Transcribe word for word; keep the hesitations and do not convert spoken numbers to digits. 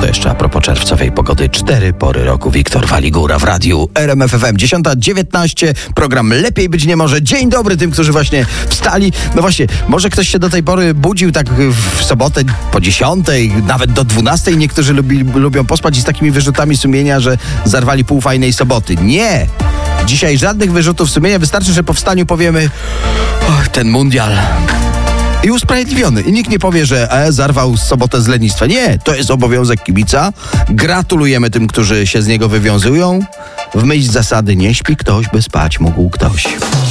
jeszcze a propos czerwcowej pogody. Cztery pory roku. Wiktor Waligura w radiu R M F F M. dziesiąta dziewiętnaście. Program Lepiej być nie może. Dzień dobry tym, którzy właśnie wstali. No właśnie, może ktoś się do tej pory budził tak w sobotę po dziesiątej, nawet do dwunastej. Niektórzy lubi, lubią pospać i z takimi wyrzutami sumienia, że zarwali pół fajnej soboty. Nie! Dzisiaj żadnych wyrzutów sumienia. Wystarczy, że po wstaniu powiemy: och, ten mundial. I usprawiedliwiony. I nikt nie powie, że e, zarwał sobotę z lenistwa. Nie, to jest obowiązek kibica. Gratulujemy tym, którzy się z niego wywiązują. W myśl zasady nie śpi ktoś, by spać mógł ktoś.